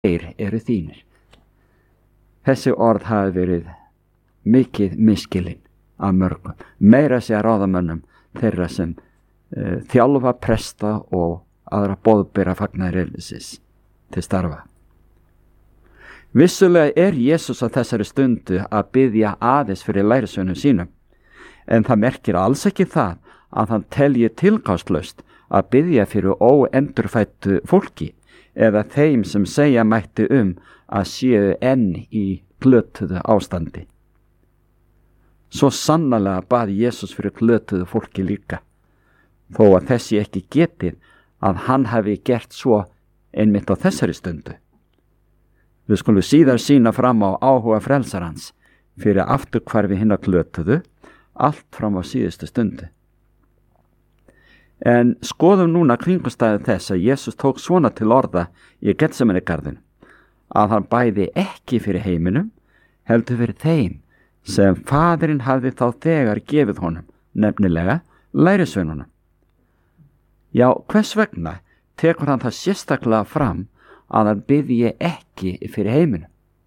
þeir eru þínir. Þessi orð hafi verið mikið misskilin af mörgum, meira að segja ráðamönnum þeirra sem þjálfa, presta og aðra boðbera fagnaðarerindis til starfa. Vissulega er Jesús á þessari stundu að biðja aðeins fyrir lærisveinum sínum, en það merkir alls ekki það að hann telji tilgangslaust að biðja fyrir óendurfæddu fólki eða þeim sem segja mætti að séu enn í glötuðu ástandi. Svo sannarlega bað Jesús fyrir glötuðu fólki líka, þó að þessi ekki getið að hann hafi gert svo einmitt á þessari stundu. Við skulum síðar sýna fram á áhuga frelsarans fyrir afturhvarfi hinna glötuðu, allt fram á síðustu stundu. En skoðum núna kringumstæðu þess að Jesús tók svona til orða í Getsemane-garðinum, að hann bæði ekki fyrir heiminum, heldur fyrir þeim sem Faðirinn hafði þá þegar gefið honum, nefnilega lærisveinunum. Já, hvers vegna tekur hann það sérstaklega fram að hann biðji ekki fyrir heiminum?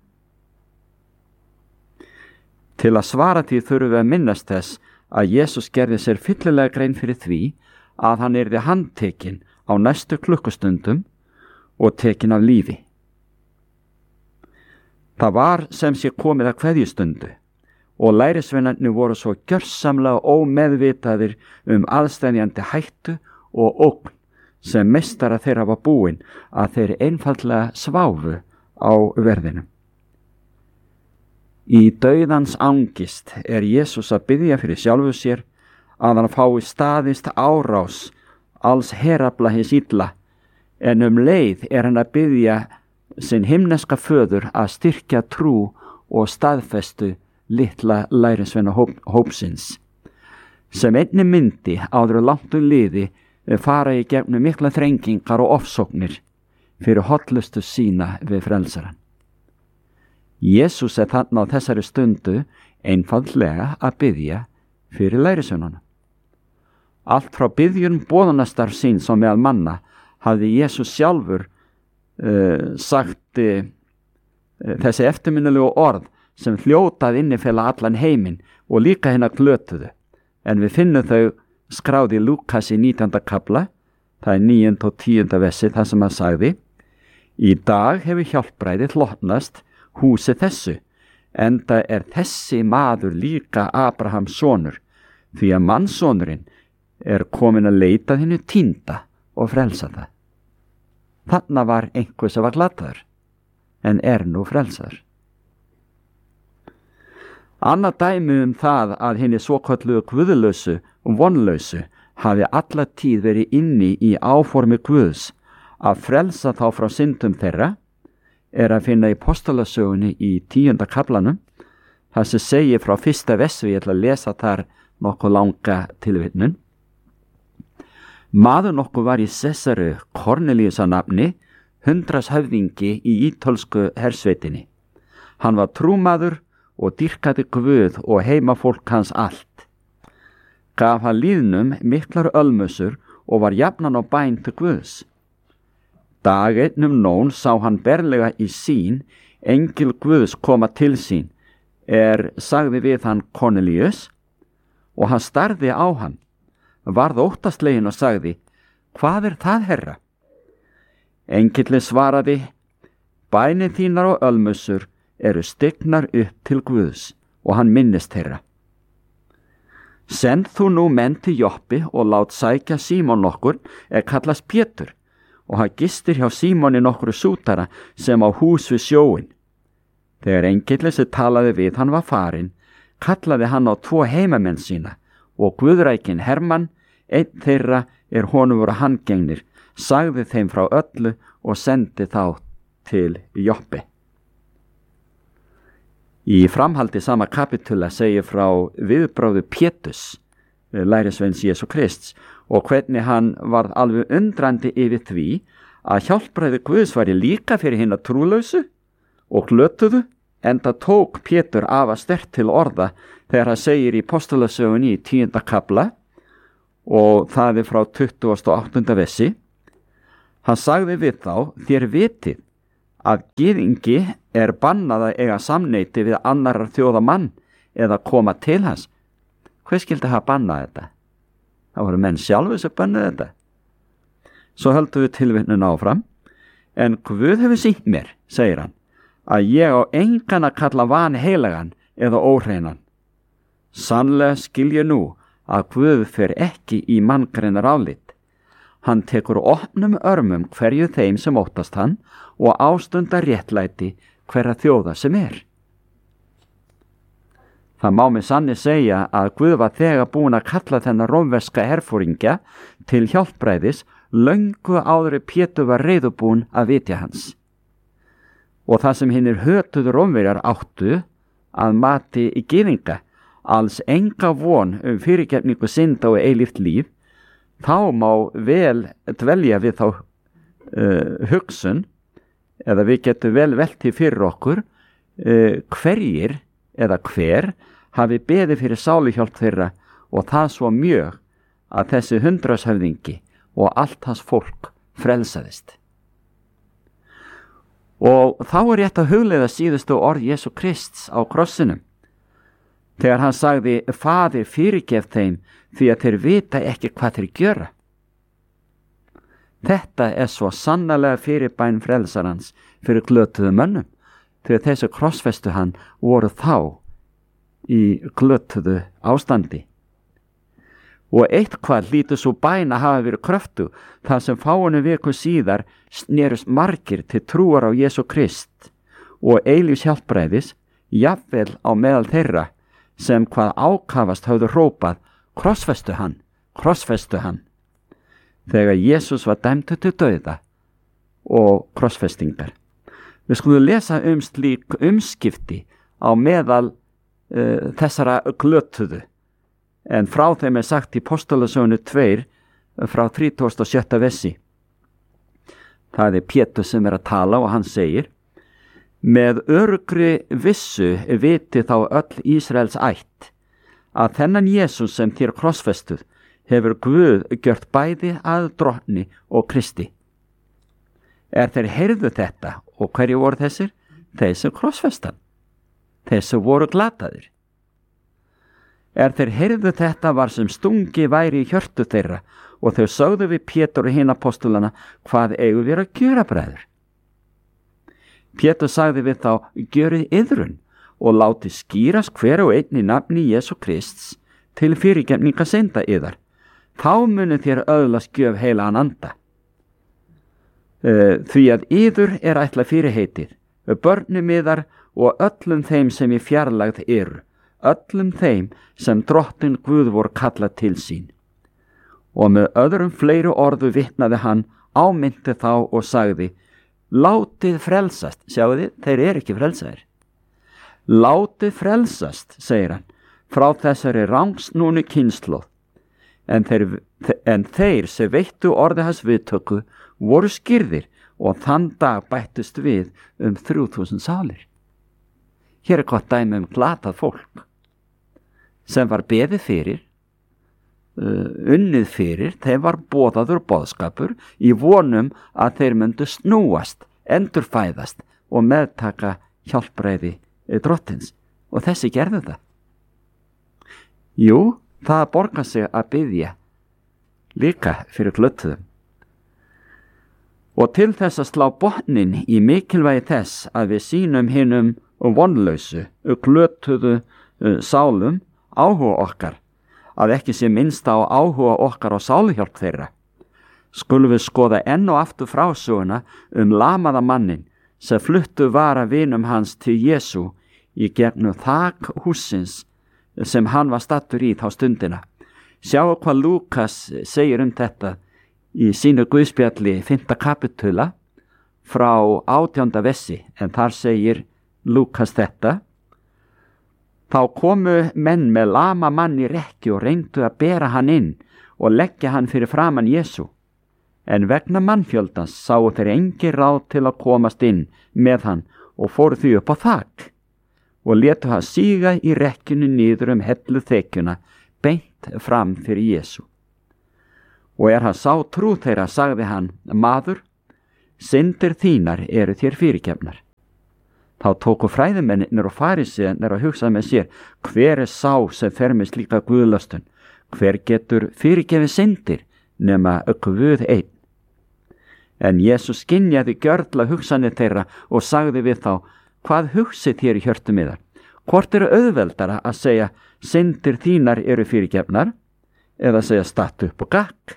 Til að svara því þurfum við að minnast þess að Jesús gerði sér fyllilega grein fyrir því að hann yrði handtekinn á næstu klukkustundum og tekinn af lífi. Það var sem sé komið að kveðjustundu og lærisveinarnir voru svo gjörsamlega ómeðvitaðir aðsteðjandi hættu og ógn sem meistara þeirra var búin að þeir einfaldlega sváfu á verðinum. Í dauðans angist er Jesús að biðja fyrir sjálfu sér að hann fái staðist árás alls herafla hins illa, en leið er hann að biðja sinn himneska föður að styrkja trú og staðfestu litla lærisveina hópsins, sem einnig myndi áður langt liði fara í gegnum mikla þrengingar og ofsóknir fyrir hollustu sína við frelsaran. Jesús er þarna á þessari stundu einfaldlega að biðja fyrir lærisveinunum. Allt frá biðjun boðunastarf síns og meðal manna hafði Jesús sjálfur sagt þessi eftirminnilegu orð sem hljótað innifela allan heiminn og líka hinna glötuðu, en við finnum þau skráði Lúkas í 19. kafla, það er 9. og 10. versi, þar sem hann sagði: Í dag hefur hjálpræðið hlotnast húsi þessu, enda er þessi maður líka Abrahams sonur, því að mannssonurinn er komin að leita þínu týnda og frelsa það. Þarna var einhver sem var glataður, en er nú frelsaður. Annað dæmi það að hinni svokölluðu guðlausu og vonlausu hafi alla tíð verið inni í áformi Guðs að frelsa þá frá syndum þeirra er að finna í Apostolasögunni í 10. kaflanum, þar sem segir frá 1. versi, ég ætla að lesa þar nokkuð langa tilvitnun. Maður nokkuð var í Sesaru Kornelíus að nafni, 100 höfðingi í ítölsku hersveitinni. Hann var trúmaður og dýrkaði Guð og heimafólk hans allt. Gaf hann lýðnum miklar ölmusur og var jafnan á bæn til Guðs. Dag einnum nón sá hann berlega í sín engil Guðs koma til sín, sagði við hann Kornelíus, og hann starði á hann, varð óttasleginn og sagði: Hvað er það, Herra? Engillinn svaraði: Bænir þínar og ölmusur eru stignar upp til Guðs og hann minnist þeirra. Send þú nú menn til Joppi og lát sækja Símon nokkur kallast Pétur, og hann gistir hjá Símoni nokkru sútara sem á hús við sjóin. Þegar engillinn sem talaði við hann var farinn, kallaði hann á 2 heimamenn sína, og guðrækin Hermann, einn þeirra honum voru handgengnir, sagði þeim frá öllu og sendi þá til Joppi. Í framhaldi sama kapitula segir frá viðbrögðu Péturs, lærisveins Jesú Krists, og hvernig hann varð alveg undrandi yfir því að hjálpræði Guðs væri líka fyrir hina trúlausu og glötuðu, enda tók Pétur afar sterkt til orða þegar hann segir í Apostolasögunni í 10. kafla, og það er frá 28. versi. Hann sagði við þá: Þér vitið að gyðingi bannað að eiga samneyti við annarar þjóða mann eða koma til hans. Hver skildi hafa bannað þetta? Það voru menn sjálfur sem bannaði þetta. Svo höldum við tilvitnun áfram. En Guð hefur sýnt mér, segir hann, að ég á engan að kalla vanheilagan eða óhreinan. Sannlega skil ég nú að Guð fer ekki í manngreinar álit. Hann tekur opnum örmum hverju þeim sem óttast hann og ástundar réttlæti hverra þjóða sem Það má með sanni segja að Guð var þegar búinn að kalla þennan rómverska herforingja til hjálpræðis löngu áður Pétur var reiðubúinn að vitja hans. Og það sem hinir hötuðu Rómverjar áttu að mati í gyðinga alls enga von fyrirgefningu synda og eilíft líf, þá má vel dvelja við þá hugsun, eða við getum vel velti fyrir okkur hverjir eða hver hafi beðið fyrir sáluhjálp þeirra og það svo mjög að þessi hundraðshöfðingi og allt hans fólk frelsaðist. Og þá rétt að hugleiða síðustu orð Jesú Krists á krossinum, þegar hann sagði, Faðir, fyrirgef þeim því að þeir vita ekki hvað þeir gjöra. Þetta svo sannarlega fyrirbæn frelsarans fyrir glötuðu mönnum, þegar þessu krossfestu hann voru þá í glötuðu ástandi. Og eitthvað hlýtur svo bæn að hafa verið kröftu þar sem fáinu viku síðar snerust margir til trúar á Jesú Krist og eilífs hjálpræðis, jafnvel á meðal þeirra sem hvað ákafast höfðu hrópað, krossfestu hann, þegar Jesús var dæmdur til dauða og krossfestingar. Við skulum lesa slík umskipti á meðal þessara glötuðu, en frá þeim sagt í Postulasögunni 2 frá 37. versi. Það Pétur sem að tala og hann segir, með öruggri vissu viti þá öll Ísraels ætt að þennan Jesús sem þér krossfestuð hefur Guð gjört bæði að drottni og Kristi. Þeir heyrðu þetta, og hverju voru þessir? Þeir sem krossfestan, þeir sem voru glataðir. Þeir heyrðu þetta var sem stungi væri í hjörtu þeirra og þau sögðu við Pétur og hinn apostolana, hvað eigum við að gjöra, bræður? Pétur sagði við þá, gjörið iðrun og láti skýrast hver og einn í nafni Jesú Krists til fyrirgefninga synda yðar. Þá munu þér öðlast gjöf heilagan anda. Því að yður ætla fyrirheitið, börnum yðar og öllum þeim sem í fjarlægð eru, öllum þeim sem drottin Guð vor kallað til sín. Og með öðrum fleiri orðu vitnaði hann, ámynti þá og sagði, látið frelsast, sjáu þið, þeir ekki frelsaðir. Látið frelsast, segir hann, frá þessari rangsnúnu kynslóð, en þeir sem veittu orði hans viðtöku voru skírðir og þann dag bættust við 3000 sálir. Hér gott dæmi glatað fólk sem var beðið fyrir, unnið fyrir, þeim var boðaður boðskapur í vonum að þeir myndu snúast, endurfæðast og meðtaka hjálpræði drottins, og þessi gerðu það. Jú, það borgar sig að biðja líka fyrir glötuðum. Og til þess að slá botnin í mikilvægi þess að við sýnum hinum vonlausu, glötuðu sálum áhuga okkar, að ekki sé minnst á áhuga okkar á sáluhjálp þeirra, skulum við skoða enn og aftur frásöguna lamaða mannin sem fluttu vara vinum hans til Jesú í gegnum þak hússins sem hann var stattur í þá stundina. Sjáu hvað Lúkas segir þetta í sínu Guðspjalli 5. kapitula frá 18. versi, en þar segir Lúkas þetta: Þá komu menn með lama mann í rekki og reyndu að bera hann inn og leggja hann fyrir framan Jesú. En vegna mannfjöldans sáu þeir engin ráð til að komast inn með hann og fóru því upp á þak og létu hann síga í rekkinu niður hellu þekjuna beint fram fyrir Jesú. Og hann sá trú þeirra, sagði hann: Maður, syndir þínar eru þér fyrirgefnar. Þá tóku fræðimennir og farísearnir að hugsa með sér, hver sá sem fer með slíka guðlöstun? Hver getur fyrirgefið syndir nema Guð einn? En Jesús skynjaði gjörla hugsanir þeirra og sagði við þá, hvað hugsið þér í hjörtum yðar? Hvort eru auðveldara að segja, syndir þínar eru fyrirgefnar, eða að segja stattu upp og gakk?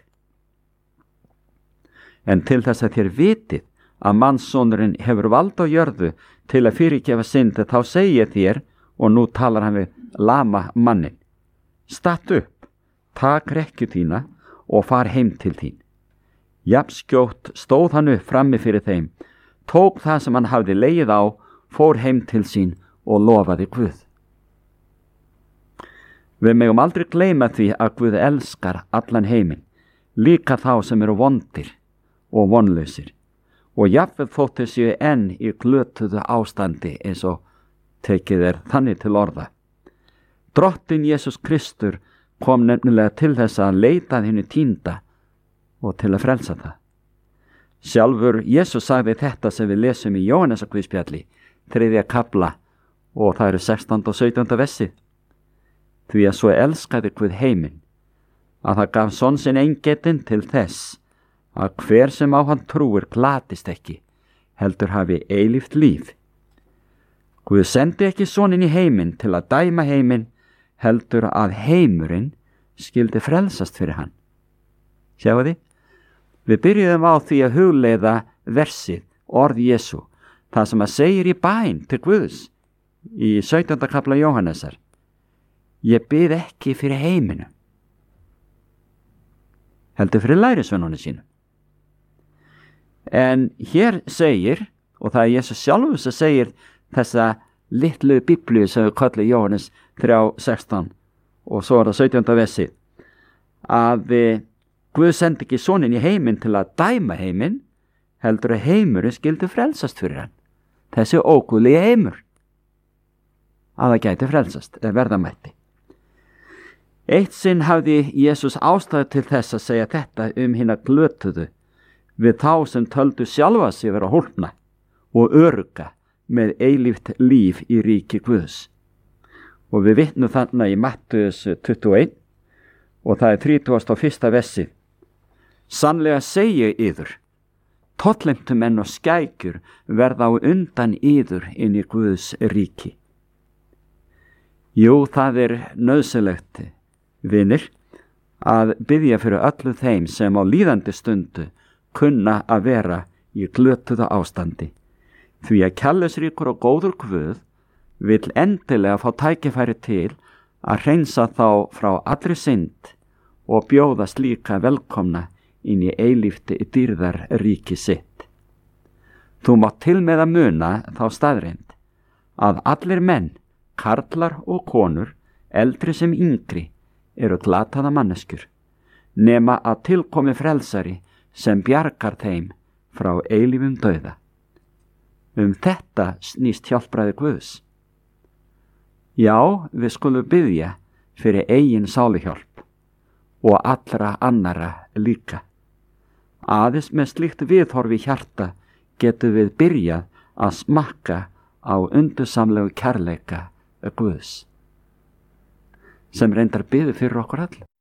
En til þess að þér vitið að mannssonurinn hefur vald á jörðu til að fyrirgefa syndi, þá segi ég þér, og nú talar hann við lama mannin, stattu upp, tak rekkju þína og far heim til þín. Jafnskjótt stóð hann upp frammi fyrir þeim, tók það sem hann hafði legið á, fór heim til sín og lofaði Guð. Við megum aldrei gleyma því að Guð elskar allan heiminn, líka þá sem eru vondir og vonlausir, og jafnvel þótt þeir séu enn í glötuðu ástandi eins og tekið þannig til orða. Drottinn Jesús Kristur kom nefnilega til þess að leita hinu týnda og til að frelsa það. Sjálfur Jesús sagði þetta sem við lesum í Jóhannesarguðspjalli, 3. kafla, og það eru 16. og 17. versið. Því að svo elskaði Guð heiminn, að það gaf son sinn eingetinn til þess að hver sem á hann trúir glatist ekki, heldur hafi eilíft líf. Guð sendi ekki soninn í heiminn til að dæma heiminn, heldur að heimurinn skyldi frelsast fyrir hann. Sjáu þið? Við byrjuðum á því að hugleiða versið, orð Jesú, það sem að segir í bæn til Guðs í 17. kafla Jóhannesar. Ég bið ekki fyrir heiminum, heldur fyrir lærisveinunum sínum. En hér segir, og það er Jesús sjálfur sem segir þessa litlu biblíu sem við kallum Jóhannes 3:16 og svo er það 17. versið, að Guð sendi ekki soninn í heiminn til að dæma heiminn, heldur að heimurinn skyldi frelsast fyrir hann. Þessi óguðlegi heimur, að það gæti frelsast eða verða mætti. Eitt sinn hafði Jesús ástæðu til þess að segja þetta hina glötuðu við þá sem töldu sjálfa sig vera hólpna og örugga með eilíft líf í ríki Guðs. Og við vitnum þarna í Mattheus 21 og það er 31. versið. Sannlega segi ég yður, tollheimtumenn og skækjur verða á undan yður inn í Guðs ríki. Jú, það er nauðsynlegt, vinir, að biðja fyrir öllu þeim sem á líðandi stundu kunna að vera í glötuðu ástandi, því að kærleiksríkur og góður Guð vill endilega fá tækifæri til að hreinsa þá frá allri synd og bjóða slíka velkomna inn í eilíft dýrðar ríki sitt. Þú mátt til með að muna þá staðreind að allir menn, karlar og konur, eldri sem yngri, eru glataða manneskjur, nema að tilkomi frelsari sem bjargar þeim frá eilífum dauða. Þetta snýst hjálpræði Guðs. Já, við skulum biðja fyrir eigin sáluhjálp og allra annara líka. Aðeins með slíkt viðhorfi hjarta getum við byrjað að smakka á undursamlegu kærleika Guðs, sem reyndar biður fyrir okkur öll.